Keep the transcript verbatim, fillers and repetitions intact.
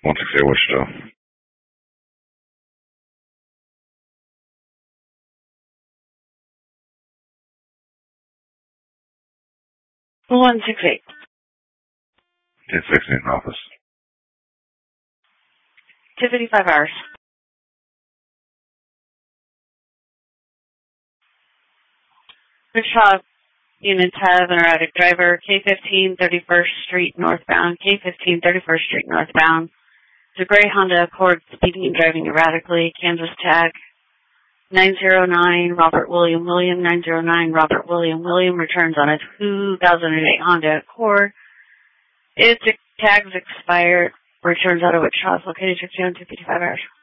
one sixty-eight Wichita. one six eight. ten sixteen office. two fifty-five hours. Wichita units have an erratic driver. K fifteen thirty-first Street northbound. K fifteen thirty-first Street northbound. It's a gray Honda Accord speeding and driving erratically. Kansas tag nine zero nine Robert William William. nine zero nine Robert William William returns on a two thousand eight Honda Accord. Its tag's expired. Returns out of Wichita, located sixty-one two fifty-five hours.